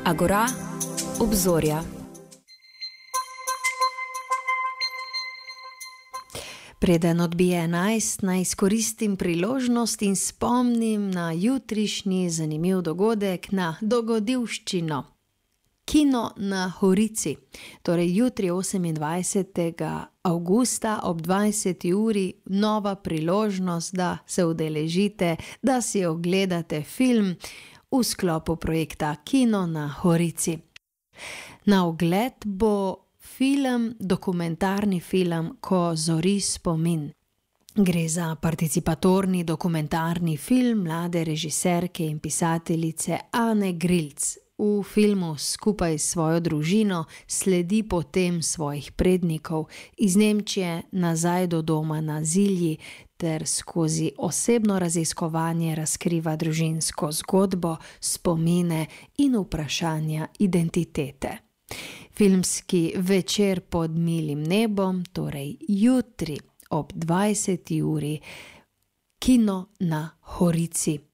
Agora, obzorja. Preden odbije 11, naj izkoristim priložnost in spomnim na jutrišnji zanimiv dogodek, na dogodivščino. Kino na Horici, torej jutri 28. avgusta ob 20. uri, nova priložnost, da se udeležite, da si ogledate film v sklopu projekta Kino na Horici. Na ogled bo dokumentarni film Ko zori spomin. Gre za participatorni dokumentarni film mlade režiserke in pisateljice Ane Grilc. V filmu skupaj s svojo družino sledi potem svojih prednikov iz Nemčije nazaj do doma na Zilji ter skozi osebno raziskovanje razkriva družinsko zgodbo, spomine in vprašanja identitete. Filmski večer pod milim nebom, torej jutri ob 20. uri, Kino na Horici.